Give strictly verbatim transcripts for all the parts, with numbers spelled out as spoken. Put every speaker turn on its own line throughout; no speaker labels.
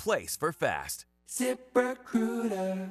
place for fast.
ZipRecruiter.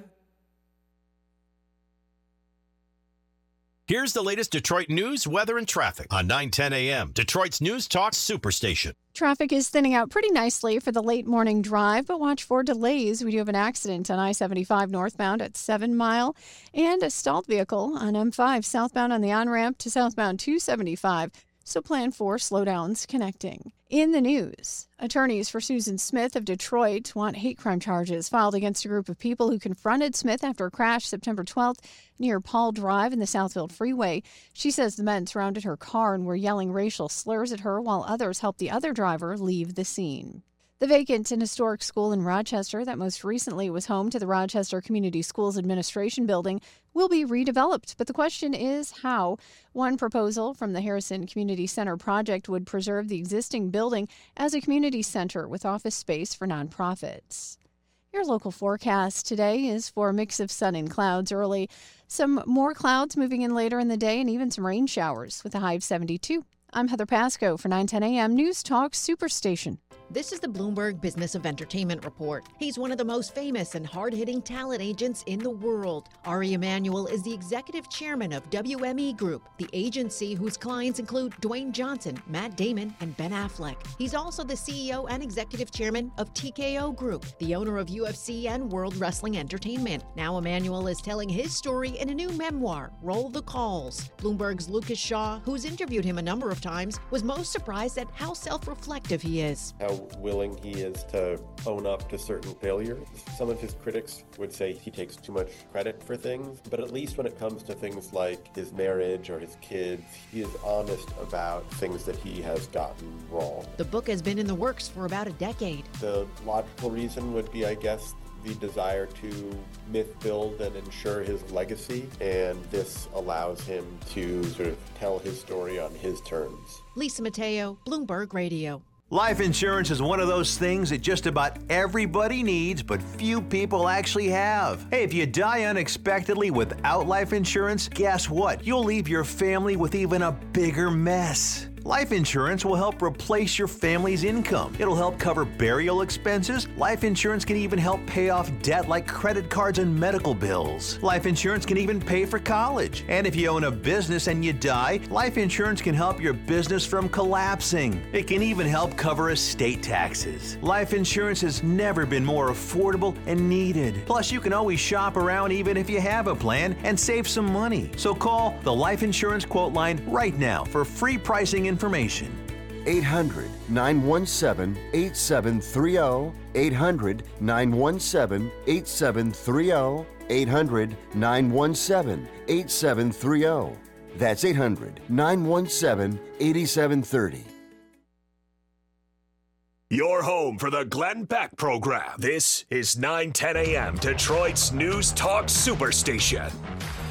Here's the latest Detroit news, weather, and traffic on nine ten A M, Detroit's News Talk Superstation.
Traffic is thinning out pretty nicely for the late morning drive, but watch for delays. We do have an accident on I seventy-five northbound at seven Mile and a stalled vehicle on M five southbound on the on-ramp to southbound two seventy-five. So plan for slowdowns connecting. In the news, attorneys for Susan Smith of Detroit want hate crime charges filed against a group of people who confronted Smith after a crash September twelfth near Paul Drive in the Southfield Freeway. She says the men surrounded her car and were yelling racial slurs at her while others helped the other driver leave the scene. The vacant and historic school in Rochester that most recently was home to the Rochester Community Schools Administration Building will be redeveloped, but the question is how. One proposal from the Harrison Community Center project would preserve the existing building as a community center with office space for nonprofits. Your local forecast today is for a mix of sun and clouds early, some more clouds moving in later in the day, and even some rain showers with a high of seventy-two. I'm Heather Pasco for nine ten A M News Talk Superstation.
This is the Bloomberg Business of Entertainment Report. He's one of the most famous and hard-hitting talent agents in the world. Ari Emanuel is the executive chairman of W M E Group, the agency whose clients include Dwayne Johnson, Matt Damon, and Ben Affleck. He's also the C E O and executive chairman of T K O Group, the owner of U F C and World Wrestling Entertainment. Now Emanuel is telling his story in a new memoir, Roll the Calls. Bloomberg's Lucas Shaw, who's interviewed him a number of times, was most surprised at how self-reflective he is.
How willing he is to own up to certain failures. Some of his critics would say he takes too much credit for things, but at least when it comes to things like his marriage or his kids, he is honest about things that he has gotten wrong.
The book has been in the works for about a decade.
The logical reason would be, I guess, the desire to myth build and ensure his legacy, and this allows him to sort of tell his story on his terms.
Lisa Mateo, Bloomberg Radio.
Life insurance is one of those things that just about everybody needs, but few people actually have. Hey, if you die unexpectedly without life insurance, guess what? You'll leave your family with even a bigger mess. Life insurance will help replace your family's income. It'll help cover burial expenses. Life insurance can even help pay off debt like credit cards and medical bills. Life insurance can even pay for college. And if you own a business and you die, life insurance can help your business from collapsing. It can even help cover estate taxes. Life insurance has never been more affordable and needed. Plus, you can always shop around even if you have a plan and save some money. So call the Life Insurance Quote Line right now for free pricing information.
eight hundred, nine one seven, eight seven three zero, eight hundred, nine one seven, eight seven three zero, eight hundred, nine one seven, eight seven three zero. That's eight hundred, nine one seven, eight seven three zero.
Your home for the Glenn Beck program. This is nine ten A M, Detroit's News Talk Superstation.